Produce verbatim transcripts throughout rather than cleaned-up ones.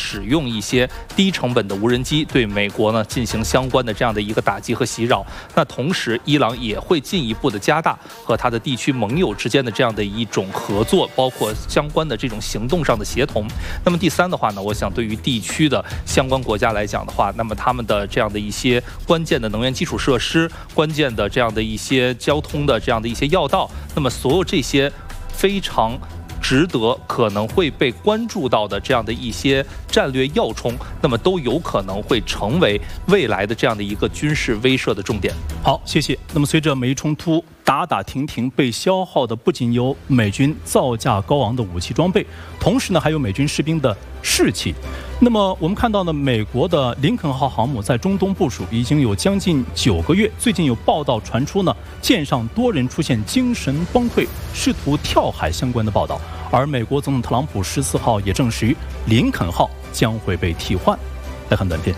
使用一些低成本的无人机对美国呢进行相关的这样的一个打击和袭扰。那同时，伊朗也会进一步的加大和它的地区盟友之间的这样的一种合作，包括相关的这种行动上的协同。那么第三的话呢，我想对于地区的相关国家来讲的话，那么他们的这样的一些关键的能源基础设施、关键的这样的一些交通的这样的一些要道，那么所有这些非常值得可能会被关注到的这样的一些战略要冲，那么都有可能会成为未来的这样的一个军事威慑的重点。 好，谢谢。那么随着美伊冲突打打停停，被消耗的不仅有美军造价高昂的武器装备，同时呢还有美军士兵的士气。那么我们看到呢，美国的林肯号航母在中东部署已经有将近九个月，最近有报道传出呢，舰上多人出现精神崩溃、试图跳海相关的报道。而美国总统特朗普十四号也证实，林肯号将会被替换。来看短片。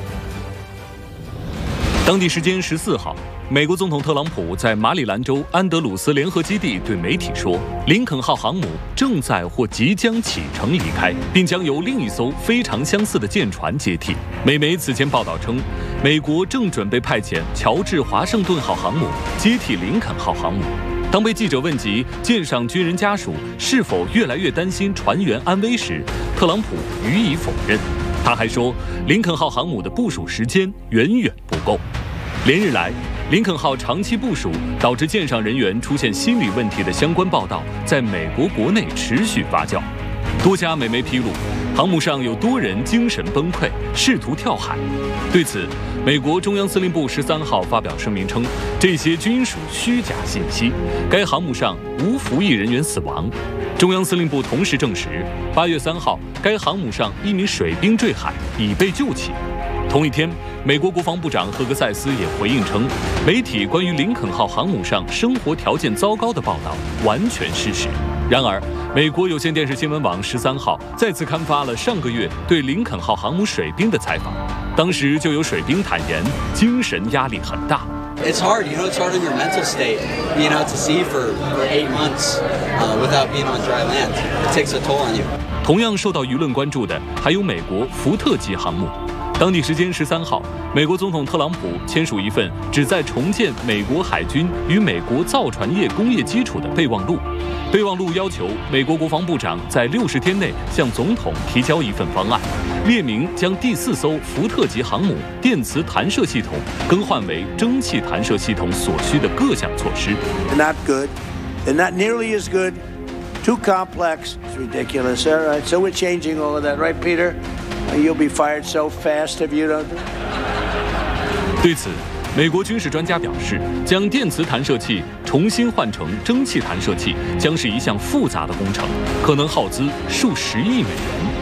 当地时间十四号，美国总统特朗普在马里兰州安德鲁斯联合基地对媒体说，林肯号航母正在或即将启程离开，并将由另一艘非常相似的舰船接替。美媒此前报道称，美国正准备派遣乔治华盛顿号航母接替林肯号航母。当被记者问及舰上军人家属是否越来越担心船员安危时，特朗普予以否认。他还说，林肯号航母的部署时间远远不够。连日来，林肯号长期部署导致舰上人员出现心理问题的相关报道，在美国国内持续发酵。多家美媒披露，航母上有多人精神崩溃，试图跳海。对此，美国中央司令部十三号发表声明称，这些均属虚假信息，该航母上无服役人员死亡。中央司令部同时证实，八月三号，该航母上一名水兵坠海，已被救起。同一天，美国国防部长赫格塞斯也回应称，媒体关于林肯号航母上生活条件糟糕的报道完全事实。然而，美国有线电视新闻网十三号再次刊发了上个月对林肯号航母水兵的采访，当时就有水兵坦言，精神压力很大。 It's hard, you know, it's hard on your mental state, being out to sea for, for eight months uh, without being on dry land. It takes a toll on you. 同样受到舆论关注的还有美国福特级航母。当地时间十三号，美国总统特朗普签署一份旨在重建美国海军与美国造船业工业基础的备忘录。备忘录要求美国国防部长在六十天内向总统提交一份方案，列明将第四艘福特级航母电磁弹射系统更换为蒸汽弹射系统所需的各项措施。 They're not good. They're not nearly as good. Too complex. It's ridiculous. All right, so we're changing all of that, right, Peter? You'll be fired so fast if you don't. 对此，美国军事专家表示，将电磁弹射器重新换成蒸汽弹射器将是一项复杂的工程，可能耗资数十亿美元。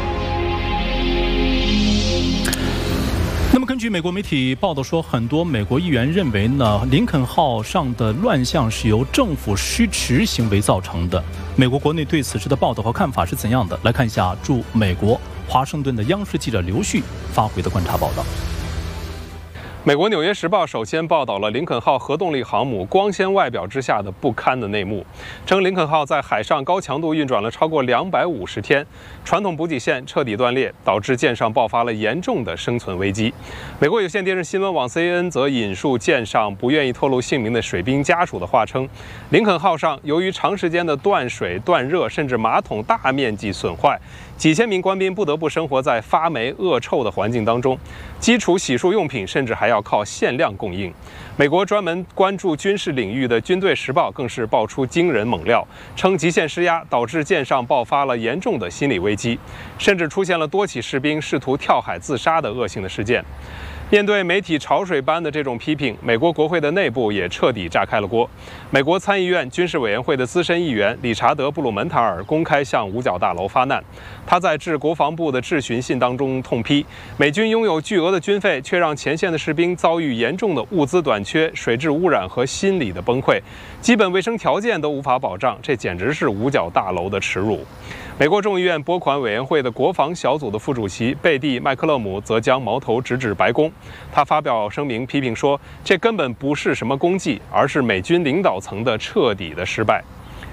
那么根据美国媒体报道说，很多美国议员认为呢，林肯号上的乱象是由政府失职行为造成的。美国国内对此事的报道和看法是怎样的？来看一下驻美国华盛顿的央视记者刘旭发回的观察报道。 美国《纽约时报》首先报道了林肯号核动力航母光鲜外表之下的不堪的内幕，称林肯号在海上高强度运转了超过两百五十天，传统补给线彻底断裂，导致舰上爆发了严重的生存危机。美国有线电视新闻网 C N N 则引述舰上不愿意透露姓名的水兵家属的话称，林肯号上由于长时间的断水、断热，甚至马桶大面积损坏，几千名官兵不得不生活在发霉、恶臭的环境当中，基础洗漱用品甚至还要靠限量供应。美国专门关注军事领域的《军队时报》更是爆出惊人猛料，称极限施压导致舰上爆发了严重的心理危机，甚至出现了多起士兵试图跳海自杀的恶性的事件。面对媒体潮水般的这种批评，美国国会的内部也彻底炸开了锅。美国参议院军事委员会的资深议员理查德·布鲁门塔尔公开向五角大楼发难。他在致国防部的质询信当中痛批，美军拥有巨额的军费，却让前线的士兵遭遇严重的物资短缺、水质污染和心理的崩溃，基本卫生条件都无法保障，这简直是五角大楼的耻辱。美国众议院拨款委员会的国防小组的副主席贝蒂·麦克勒姆则将矛头直指白宫。他发表声明批评说，这根本不是什么功绩，而是美军领导层的彻底的失败。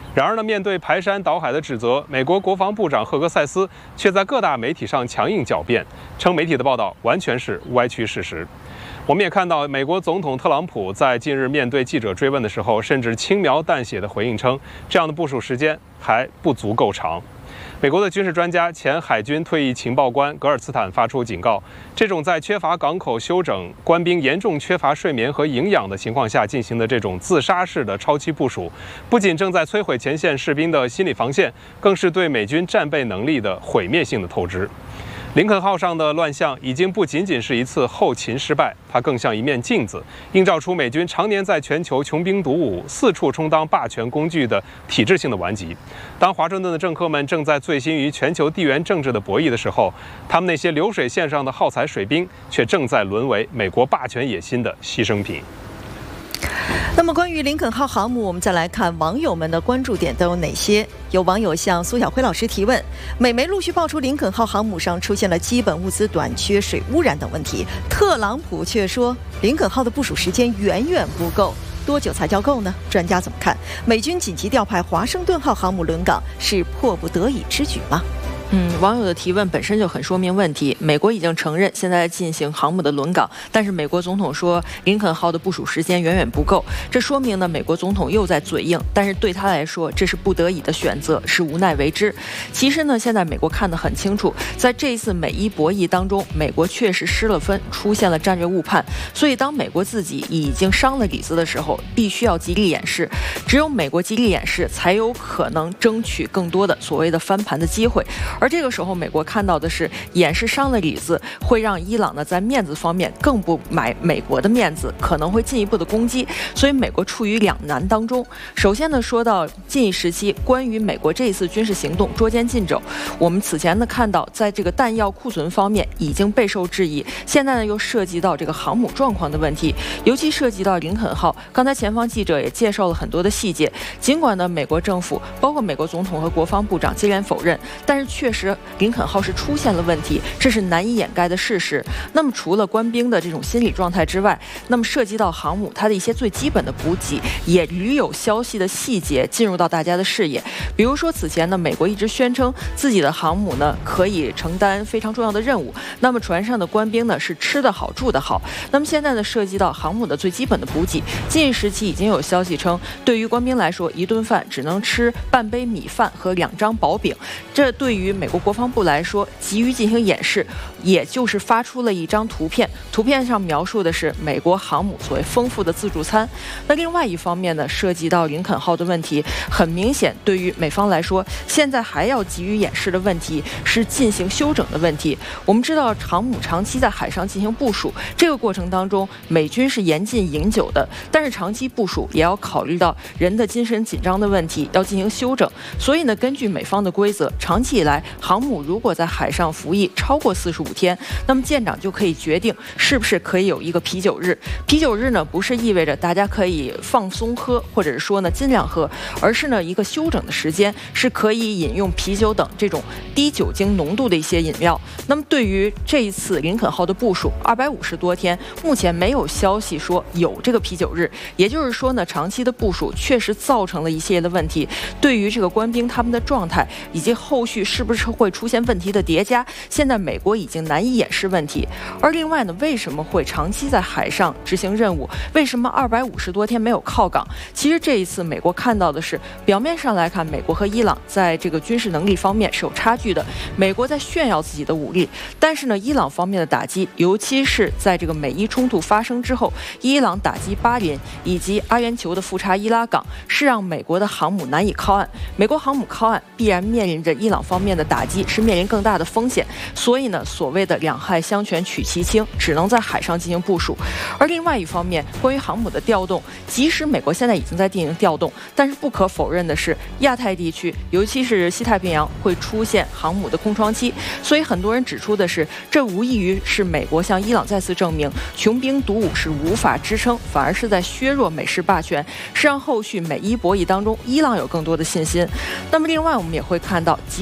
然而呢，面对排山倒海的指责，美国国防部长赫格塞斯却在各大媒体上强硬狡辩，称媒体的报道完全是歪曲事实。我们也看到，美国总统特朗普在近日面对记者追问的时候，甚至轻描淡写地回应称，这样的部署时间还不足够长。美国的军事专家、前海军退役情报官格尔茨坦发出警告，这种在缺乏港口休整、官兵严重缺乏睡眠和营养的情况下进行的这种自杀式的超期部署，不仅正在摧毁前线士兵的心理防线，更是对美军战备能力的毁灭性的透支。林肯号上的乱象已经不仅仅是一次后勤失败，它更像一面镜子，映照出美军常年在全球穷兵黩武、四处充当霸权工具的体制性的顽疾。当华盛顿的政客们正在醉心于全球地缘政治的博弈的时候，他们那些流水线上的耗材水兵却正在沦为美国霸权野心的牺牲品。 那么关于林肯号航母，我们再来看网友们的关注点都有哪些。有网友向苏晓辉老师提问，美媒陆续爆出林肯号航母上出现了基本物资短缺、水污染等问题，特朗普却说林肯号的部署时间远远不够，多久才叫够呢？专家怎么看？美军紧急调派华盛顿号航母轮岗是迫不得已之举吗？ 嗯，网友的提问本身就很说明问题。美国已经承认现在进行航母的轮岗，但是美国总统说林肯号的部署时间远远不够，这说明呢，美国总统又在嘴硬，但是对他来说，这是不得已的选择，是无奈为之。其实呢，现在美国看得很清楚，在这一次美伊博弈当中，美国确实失了分，出现了战略误判。所以，当美国自己已经伤了里子的时候，必须要极力掩饰。只有美国极力掩饰，才有可能争取更多的所谓的翻盘的机会。而这个时候，美国看到的是掩饰伤了里子，会让伊朗呢在面子方面更不买美国的面子，可能会进一步的攻击。所以美国处于两难当中。首先呢，说到近一时期关于美国这一次军事行动捉奸进肘，我们此前呢看到，在这个弹药库存方面已经备受质疑，现在呢又涉及到这个航母状况的问题，尤其涉及到林肯号。刚才前方记者也介绍了很多的细节，尽管呢美国政府包括美国总统和国防部长接连否认，但是确实林肯号是出现了问题，这是难以掩盖的事实。那么除了官兵的这种心理状态之外，那么涉及到航母它的一些最基本的补给，也屡有消息的细节进入到大家的视野。比如说此前呢，美国一直宣称自己的航母呢可以承担非常重要的任务，那么船上的官兵呢是吃得好住得好。那么现在呢，涉及到航母的最基本的补给，近时期已经有消息称，对于官兵来说，一顿饭只能吃半杯米饭和两张薄饼，这对于美国国防部来说急于进行掩饰，也就是发出了一张图片，图片上描述的是美国航母所谓丰富的自助餐。那另外一方面呢，涉及到林肯号的问题，很明显对于美方来说，现在还要急于掩饰的问题是进行休整的问题。我们知道航母长期在海上进行部署，这个过程当中美军是严禁饮酒的，但是长期部署也要考虑到人的精神紧张的问题，要进行休整。所以呢，根据美方的规则，长期以来航母如果在海上服役超过四十五天，那么舰长就可以决定是不是可以有一个啤酒日。啤酒日呢，不是意味着大家可以放松喝，或者是说呢尽量喝，而是呢一个休整的时间，是可以饮用啤酒等这种低酒精浓度的一些饮料。那么对于这一次林肯号的部署，二百五十多天，目前没有消息说有这个啤酒日，也就是说呢，长期的部署确实造成了一系列的问题。对于这个官兵他们的状态以及后续是不是会出现问题的叠加，现在美国已经难以掩饰问题。而另外呢，为什么会长期在海上执行任务？为什么二百五十多天没有靠港？其实这一次美国看到的是，表面上来看，美国和伊朗在这个军事能力方面是有差距的，美国在炫耀自己的武力，但是呢，伊朗方面的打击，尤其是在这个美伊冲突发生之后，伊朗打击巴林以及阿联酋的富查伊拉港，是让美国的航母难以靠岸。美国航母靠岸必然面临着伊朗方面的打击，是面临更大的风险。所以呢，所谓的两害相权取其轻，只能在海上进行部署。而另外一方面，关于航母的调动，即使美国现在已经在进行调动，但是不可否认的是，亚太地区，尤其是西太平洋会出现航母的空窗期。所以很多人指出的是，这无异于是美国向伊朗再次证明，穷兵黩武是无法支撑，反而是在削弱美式霸权，是让后续美伊博弈当中伊朗有更多的信心。那么另外我们也会看到，即使进行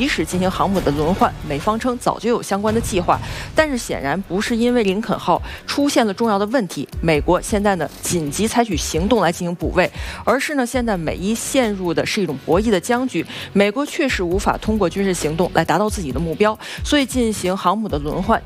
行航母的轮换，美方称早就有相关的计划，但是显然不是因为林肯号出现了重要的问题，美国现在呢紧急采取行动来进行补位，而是呢现在美伊陷入的是一种博弈的僵局，美国确实无法通过军事行动来达到自己的目标，所以进行航母的轮换